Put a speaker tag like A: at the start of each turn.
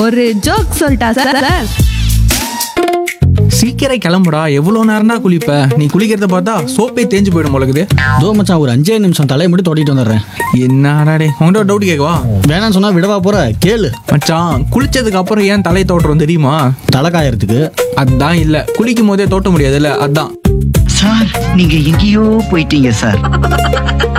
A: ஒரு ஜோக் சொல்லிட்டா sir sir.
B: சீக்கிரம் கிளம்புடா, எவ்வளோ நேரம் தான் குளிப்ப? நீ குளிக்கிறத பார்த்தா சோப்பே தேஞ்சு போயிடும் போலக்குது.
C: தோ மச்சான், ஒரு 5 நிமிஷம் தலையை மட்டும் தொட்டிட்டு வந்துடுறேன்.
B: என்னடா டே, உங்கள்கிட்ட டவுட் கேட்கவா?
C: வேணான்னு சொன்னா விடவா போற? கேளு.
B: மச்சான், குளிச்சதுக்கு அப்புறம் ஏன் தலை தோட்டுறோம் தெரியுமா?
C: தலை காயறதுக்கு.
B: அதான் இல்ல, குளிக்கும் போதே தோட்ட முடியாதுல்ல, அதான்.
D: சார், நீங்க எங்கேயோ போயிட்டீங்க சார்.